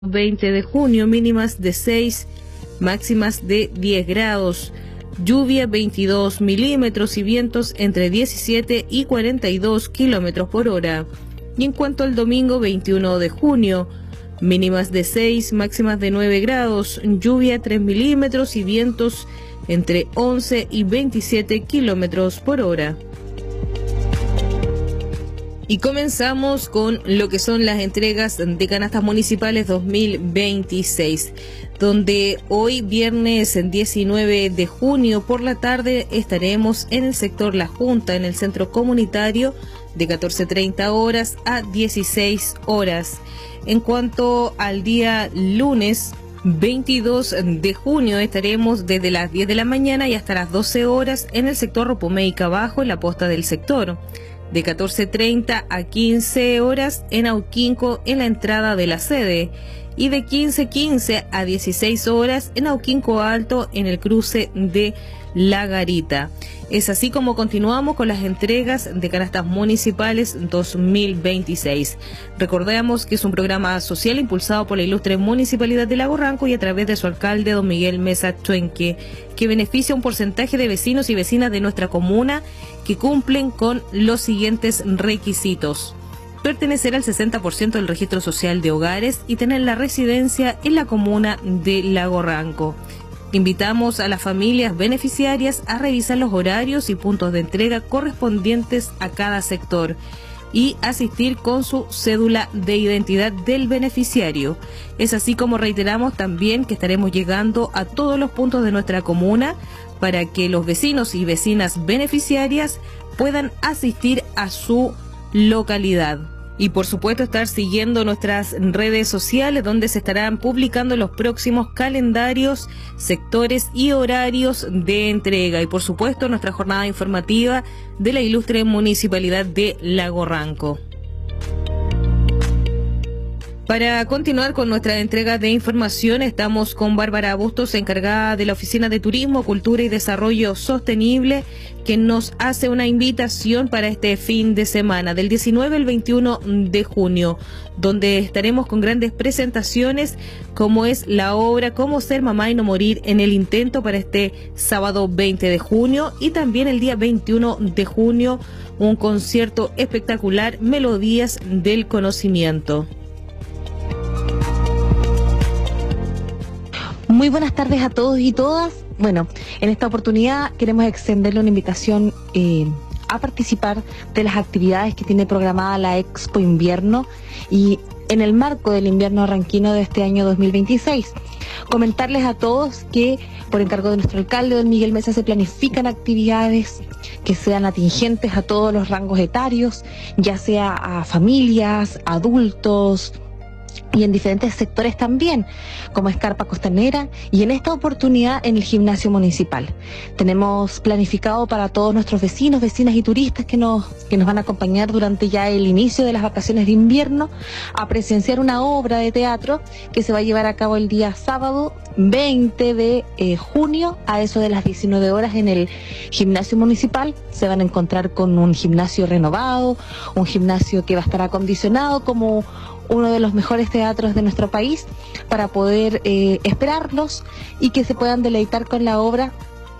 20 de junio, mínimas de 6, máximas de 10 grados. Lluvia 22 milímetros y vientos entre 17 y 42 kilómetros por hora. Y en cuanto al domingo 21 de junio, mínimas de 6, máximas de 9 grados, lluvia 3 milímetros y vientos entre 11 y 27 kilómetros por hora. Y comenzamos con lo que son las entregas de canastas municipales 2026, donde hoy viernes 19 de junio por la tarde estaremos en el sector La Junta, en el centro comunitario, de 14:30 horas a 16 horas. En cuanto al día lunes 22 de junio estaremos desde las 10 de la mañana y hasta las 12 horas en el sector Ropomeica Bajo, en la posta del sector. De 14:30 a 15 horas en Auquinco, en la entrada de la sede, y de 15:15 a 16 horas en Auquinco Alto, en el cruce de La Garita. Es así como continuamos con las entregas de canastas municipales 2026. Recordemos que es un programa social impulsado por la ilustre Municipalidad de Lago Ranco y a través de su alcalde, don Miguel Mesa Chuenque, que beneficia a un porcentaje de vecinos y vecinas de nuestra comuna que cumplen con los siguientes requisitos: pertenecer al 60% del registro social de hogares y tener la residencia en la comuna de Lago Ranco. Invitamos a las familias beneficiarias a revisar los horarios y puntos de entrega correspondientes a cada sector y asistir con su cédula de identidad del beneficiario. Es así como reiteramos también que estaremos llegando a todos los puntos de nuestra comuna para que los vecinos y vecinas beneficiarias puedan asistir a su localidad. Y por supuesto estar siguiendo nuestras redes sociales, donde se estarán publicando los próximos calendarios, sectores y horarios de entrega. Y por supuesto nuestra jornada informativa de la ilustre Municipalidad de Lago Ranco. Para continuar con nuestra entrega de información, estamos con Bárbara Bustos, encargada de la Oficina de Turismo, Cultura y Desarrollo Sostenible, que nos hace una invitación para este fin de semana, del 19 al 21 de junio, donde estaremos con grandes presentaciones, como es la obra Cómo ser mamá y no morir en el intento, para este sábado 20 de junio, y también el día 21 de junio, un concierto espectacular, Melodías del Conocimiento. Muy buenas tardes a todos y todas. Bueno, en esta oportunidad queremos extenderle una invitación a participar de las actividades que tiene programada la Expo Invierno, y en el marco del invierno ranquino de este año 2026. Comentarles a todos que por encargo de nuestro alcalde, don Miguel Mesa, se planifican actividades que sean atingentes a todos los rangos etarios, ya sea a familias, adultos, y en diferentes sectores también, como Escarpa Costanera, y en esta oportunidad en el gimnasio municipal. Tenemos planificado para todos nuestros vecinos, vecinas y turistas que nos van a acompañar durante ya el inicio de las vacaciones de invierno a presenciar una obra de teatro que se va a llevar a cabo el día sábado 20 de junio a eso de las 19 horas en el gimnasio municipal. Se van a encontrar con un gimnasio renovado, un gimnasio que va a estar acondicionado como uno de los mejores teatros de nuestro país, para poder esperarlos y que se puedan deleitar con la obra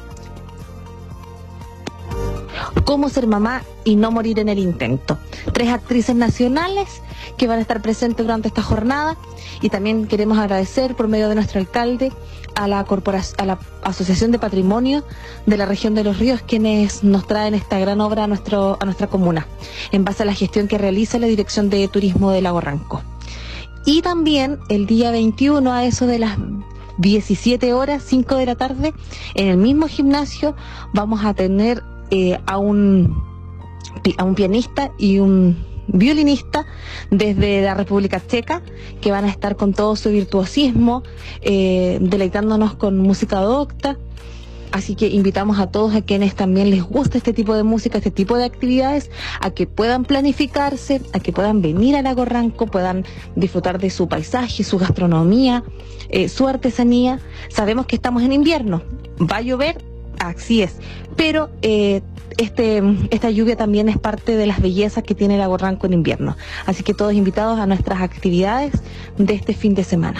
Cómo ser mamá y no morir en el intento. 3 actrices nacionales que van a estar presentes durante esta jornada, y también queremos agradecer por medio de nuestro alcalde a la Asociación de Patrimonio de la Región de los Ríos, quienes nos traen esta gran obra a nuestra comuna, en base a la gestión que realiza la Dirección de Turismo de Lago Ranco. Y también el día 21 a eso de las 17 horas, 5 de la tarde, en el mismo gimnasio vamos a tener a un pianista y un violinista desde la República Checa, que van a estar con todo su virtuosismo, deleitándonos con música docta. Así que invitamos a todos a quienes también les gusta este tipo de música, este tipo de actividades, a que puedan planificarse, a que puedan venir a Lago Ranco, puedan disfrutar de su paisaje, su gastronomía, su artesanía. Sabemos que estamos en invierno, va a llover, Así es, pero esta lluvia también es parte de las bellezas que tiene Lago Ranco en invierno. Así que todos invitados a nuestras actividades de este fin de semana.